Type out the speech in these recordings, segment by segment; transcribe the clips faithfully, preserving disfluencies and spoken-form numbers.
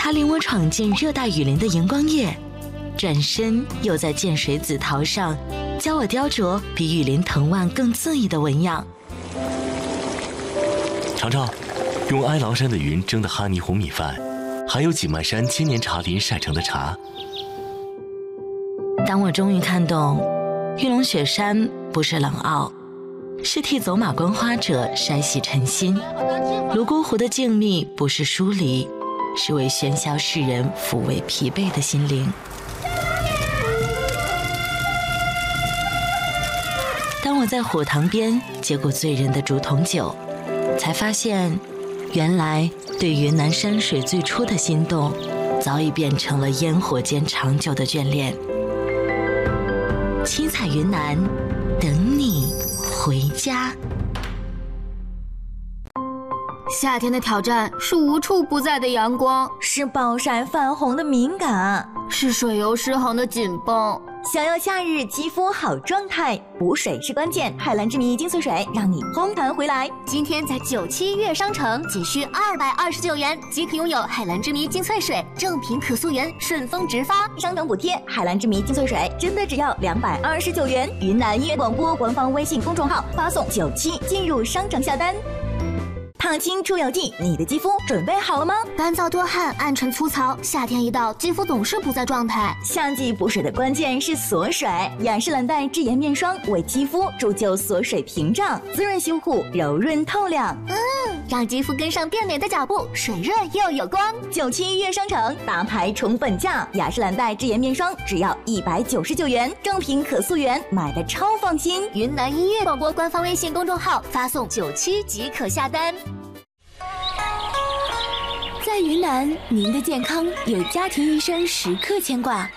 他领我闯进热带雨林的荧光叶，转身又在建水紫桃上教我雕琢比雨林藤蔓更恣意的纹样。 尝尝用哀牢山的云蒸的哈尼红米饭，还有景迈山千年茶林晒成的茶。 当我终于看懂，玉龙雪山不是冷傲，是替走马观花者筛洗尘心；泸沽湖的静谧不是疏离，是为喧嚣世人抚慰疲惫的心灵。当我在火塘边接过醉人的竹筒酒，才发现原来对云南山水最初的心动，早已变成了烟火间长久的眷恋。七彩云南，等你回家。 夏天的挑战是无处不在的阳光， 是暴晒泛红的敏感， 是水油失衡的紧绷。 想要夏日肌肤好状态，补水是关键。海蓝之谜精粹水让你红弹回来。 今天在九七悦商城仅需二百二十九元即可拥有海蓝之谜精粹水，正品可溯源，顺丰直发， 商等补贴。海蓝之谜精粹水真的只要两百二十九元。云南音乐广播官方微信公众号发送九七进入商城下单。烫青出油剂，你的肌肤准备好了吗？ 干燥多汗，暗沉粗糙，夏天一到，肌肤总是不在状态。 夏季补水的关键是锁水，雅诗兰黛智妍面霜为肌肤铸就锁水屏障，滋润修护，柔润透亮。 嗯，让肌肤跟上变美的脚步，水润又有光。 九七悦商城大牌宠本价，雅诗兰黛智妍面霜只要一百九十九元，正品可溯源，买的超放心。 云南音乐广播官方微信公众号发送九七即可下单。在云南，您的健康有家庭医生时刻牵挂。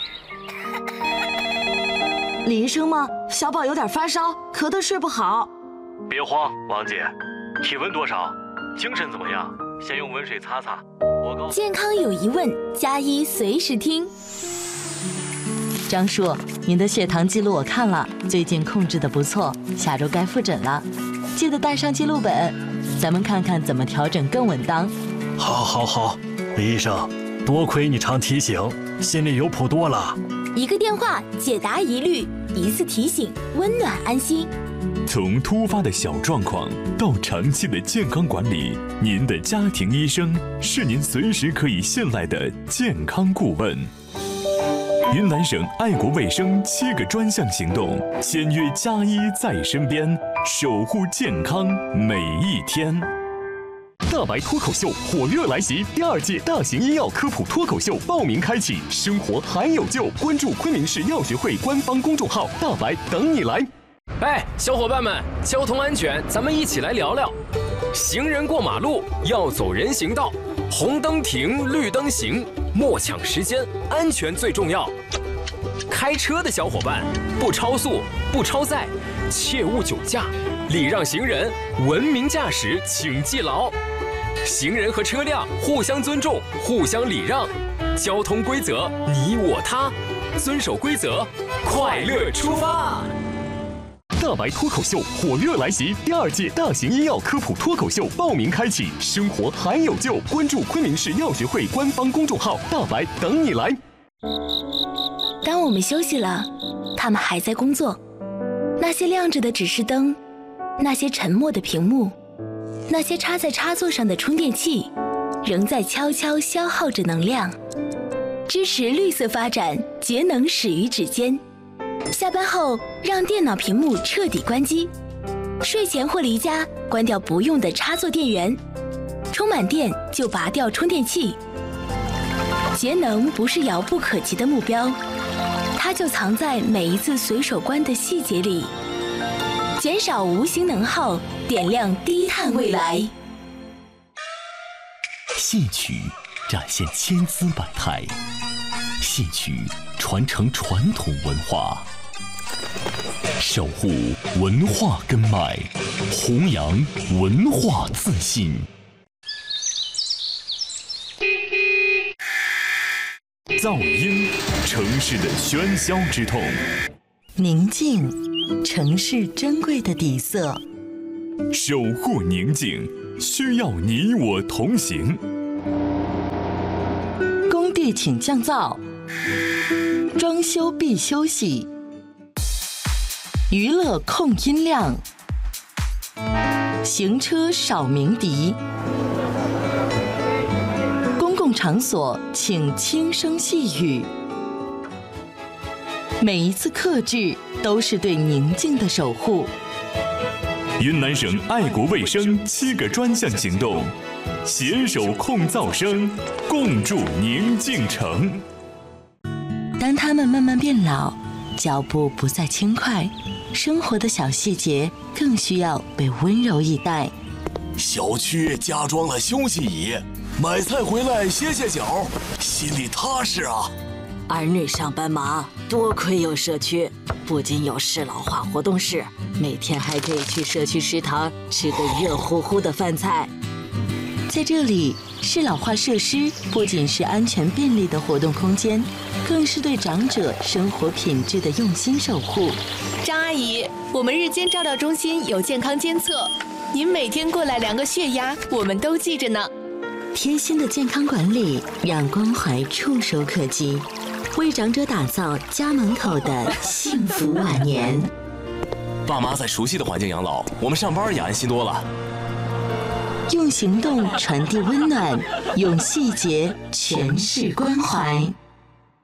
李医生吗？小宝有点发烧，咳得睡不好。 别慌，王姐，体温多少？精神怎么样？先用温水擦擦。我告健康有疑问，加医随时听。 张叔，您的血糖记录我看了，最近控制得不错，下周该复诊了，记得带上记录本，咱们看看怎么调整更稳当。 好，好，好，李医生，多亏你常提醒，心里有谱多了。 一个电话解答疑虑，一次提醒温暖安心。 从突发的小状况到长期的健康管理，您的家庭医生是您随时可以信赖的健康顾问。云南省爱国卫生七个专项行动，签约加医在身边，守护健康每一天。大白脱口秀火热来袭，第二届大型医药科普脱口秀报名开启，生活还有救，关注昆明市药学会官方公众号，大白等你来。 哎，小伙伴们，交通安全，咱们一起来聊聊。行人过马路要走人行道，红灯停，绿灯行，莫抢时间，安全最重要。开车的小伙伴，不超速，不超载，切勿酒驾，礼让行人，文明驾驶，请记牢。行人和车辆互相尊重，互相礼让，交通规则你我他，遵守规则，快乐出发。 大白脱口秀火热来袭，第二届大型医药科普脱口秀报名开启，生活还有救，关注昆明市药学会官方公众号，大白等你来。 当我们休息了，他们还在工作。那些亮着的指示灯，那些沉默的屏幕，那些插在插座上的充电器，仍在悄悄消耗着能量。支持绿色发展，节能始于指尖。下班后，让电脑屏幕彻底关机。睡前或离家，关掉不用的插座电源。充满电就拔掉充电器。节能不是遥不可及的目标，它就藏在每一次随手关的细节里。减少无形能耗，点亮低碳未来。 戏曲展现千姿百态，戏曲传承传统文化，守护文化根脉，弘扬文化自信。 噪音，城市的喧嚣之痛； 宁静，城市珍贵的底色。 守护宁静，需要你我同行。 工地请降噪，装修必休息，娱乐控音量，行车少鸣笛，公共场所请轻声细语。每一次克制都是对宁静的守护。 云南省爱国卫生七个专项行动，携手控噪声，共筑宁静城。 当他们慢慢变老，脚步不再轻快，生活的小细节更需要被温柔以待。 小区加装了休息椅，买菜回来歇歇脚，心里踏实啊。 儿女上班忙，多亏有社区，不仅有适老化活动室，每天还可以去社区食堂吃个热乎乎的饭菜。 在这里，适老化设施不仅是安全便利的活动空间，更是对长者生活品质的用心守护。 张阿姨，我们日间照料中心有健康监测，您每天过来量个血压，我们都记着呢。 贴心的健康管理，让关怀触手可及，为长者打造家门口的幸福晚年。 爸妈在熟悉的环境养老，我们上班也安心多了。 用行动传递温暖，用细节诠释关怀。